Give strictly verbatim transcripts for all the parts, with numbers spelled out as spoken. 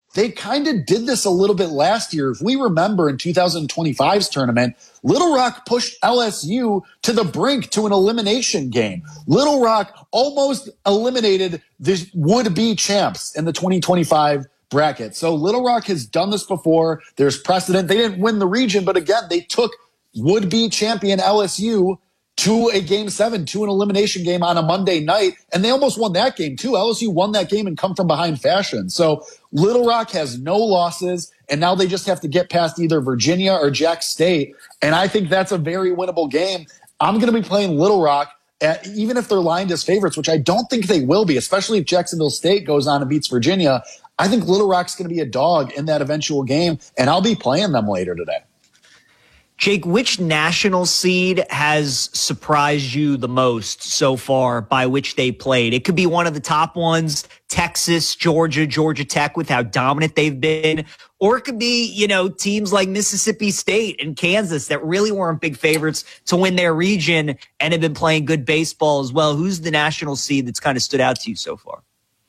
they kind of did this a little bit last year. If we remember in two thousand twenty-five's tournament, Little Rock pushed L S U to the brink to an elimination game. Little Rock almost eliminated the would-be champs in the twenty twenty-five bracket. So Little Rock has done this before. There's precedent. They didn't win the region, but again, they took would-be champion L S U to a game seven, to an elimination game on a Monday night, and they almost won that game too. L S U won that game in come from behind fashion. So Little Rock has no losses, and now they just have to get past either Virginia or Jack State, and I think that's a very winnable game. I'm going to be playing Little Rock, at, even if they're lined as favorites, which I don't think they will be, especially if Jacksonville State goes on and beats Virginia. I think Little Rock's going to be a dog in that eventual game, and I'll be playing them later today. Jake, which national seed has surprised you the most so far by which they played? It could be one of the top ones, Texas, Georgia, Georgia Tech, with how dominant they've been. Or it could be, you know, teams like Mississippi State and Kansas that really weren't big favorites to win their region and have been playing good baseball as well. Who's the national seed that's kind of stood out to you so far?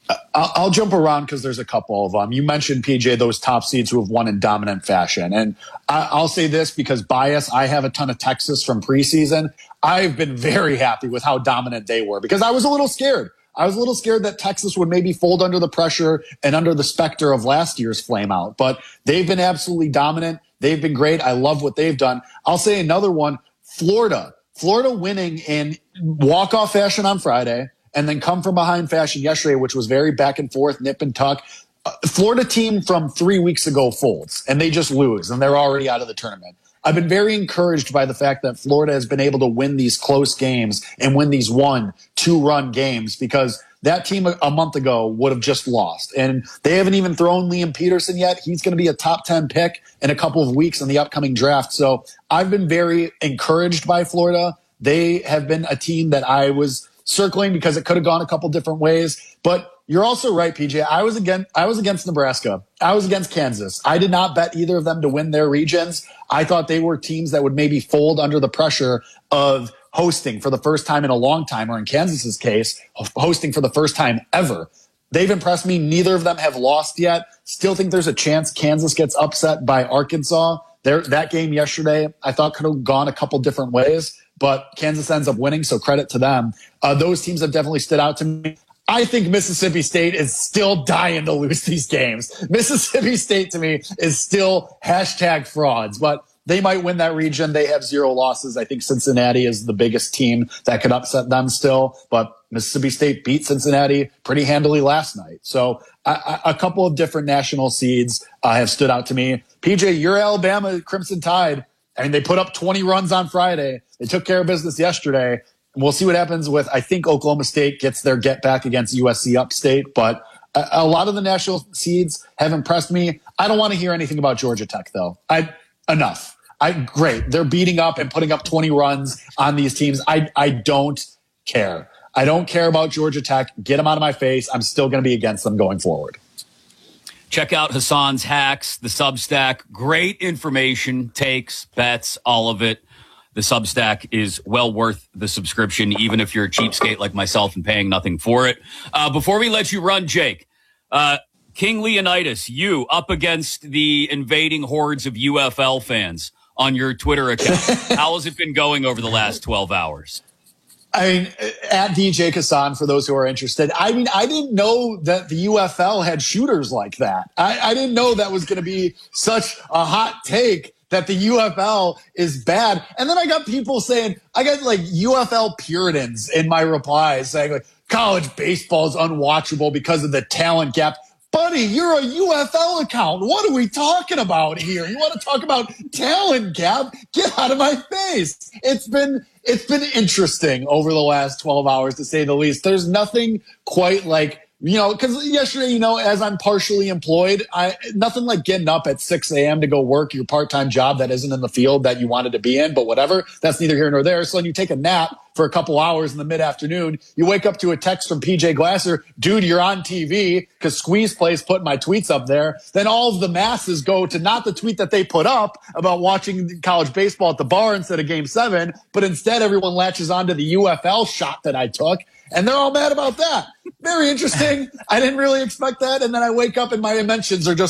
I'll jump around because there's a couple of them. You mentioned, P J, those top seeds who have won in dominant fashion. And I'll say this because bias, I have a ton of Texas from preseason. I've been very happy with how dominant they were because I was a little scared. I was a little scared that Texas would maybe fold under the pressure and under the specter of last year's flame out. But they've been absolutely dominant. They've been great. I love what they've done. I'll say another one, Florida. Florida winning in walk-off fashion on Friday, and then come from behind fashion yesterday, which was very back and forth, nip and tuck. Uh, Florida team from three weeks ago folds, and they just lose, and they're already out of the tournament. I've been very encouraged by the fact that Florida has been able to win these close games and win these one, two-run games because that team a, a month ago would have just lost. And they haven't even thrown Liam Peterson yet. He's going to be a top ten pick in a couple of weeks in the upcoming draft. So I've been very encouraged by Florida. They have been a team that I was circling because it could have gone a couple different ways. But you're also right, P J. I was against, I was against Nebraska. I was against Kansas. I did not bet either of them to win their regions. I thought they were teams that would maybe fold under the pressure of hosting for the first time in a long time, or in Kansas's case, hosting for the first time ever. They've impressed me. Neither of them have lost yet. Still think there's a chance Kansas gets upset by Arkansas. There, that game yesterday, I thought could have gone a couple different ways, but Kansas ends up winning, so credit to them. Uh, those teams have definitely stood out to me. I think Mississippi State is still dying to lose these games. Mississippi State, to me, is still hashtag frauds, but they might win that region. They have zero losses. I think Cincinnati is the biggest team that could upset them still, but Mississippi State beat Cincinnati pretty handily last night. So a, a couple of different national seeds uh, have stood out to me. P J, your Alabama Crimson Tide, I mean, they put up twenty runs on Friday. They took care of business yesterday. And we'll see what happens with, I think Oklahoma State gets their get back against U S C upstate. But a, a lot of the national seeds have impressed me. I don't want to hear anything about Georgia Tech, though. I Enough. I Great. They're beating up and putting up twenty runs on these teams. I, I don't care. I don't care about Georgia Tech. Get them out of my face. I'm still going to be against them going forward. Check out Hassan's Hacks, the Substack. Great information, takes, bets, all of it. The Substack is well worth the subscription, even if you're a cheapskate like myself and paying nothing for it. Uh, before we let you run, Jake, uh, King Leonidas, you up against the invading hordes of U F L fans on your Twitter account. How has it been going over the last twelve hours? I mean, at D J Hassan, for those who are interested. I mean, I didn't know that the U F L had shooters like that. I, I didn't know that was going to be such a hot take, that the U F L is bad. And then I got people saying, I got like U F L Puritans in my replies saying like, college baseball is unwatchable because of the talent gap. Buddy, you're a U F L account. What are we talking about here? You want to talk about talent gap? Get out of my face. It's been, it's been interesting over the last twelve hours, to say the least. There's nothing quite like, you know, because yesterday, you know, as I'm partially employed, I nothing like getting up at six a.m. to go work your part-time job that isn't in the field that you wanted to be in, but whatever. That's neither here nor there. So then you take a nap for a couple hours in the mid-afternoon. You wake up to a text from P J Glasser, dude, you're on T V, because Squeeze Play's putting my tweets up there. Then all of the masses go to not the tweet that they put up about watching college baseball at the bar instead of game seven, but instead everyone latches onto the U F L shot that I took. And they're all mad about that. Very interesting. I didn't really expect that. And then I wake up and my mentions are just